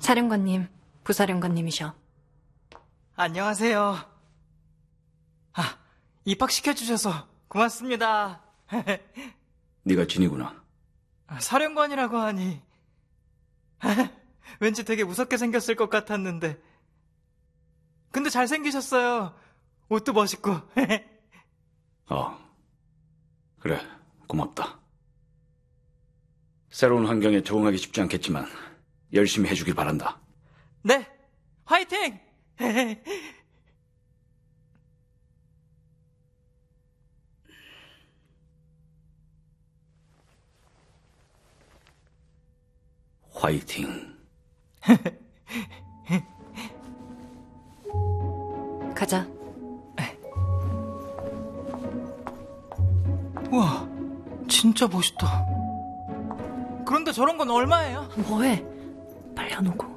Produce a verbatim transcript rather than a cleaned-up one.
사령관님, 부사령관님이셔. 안녕하세요. 아, 입학시켜주셔서 고맙습니다. 네가 진이구나. 사령관이라고 하니 왠지 되게 무섭게 생겼을 것 같았는데 근데 잘생기셨어요. 옷도 멋있고. 어, 그래, 고맙다. 새로운 환경에 적응하기 쉽지 않겠지만 열심히 해주길 바란다. 네, 화이팅! 화이팅. 가자. 우와, 진짜 멋있다. 그런데 저런 건 얼마예요? 뭐해? 빨리 안 오고.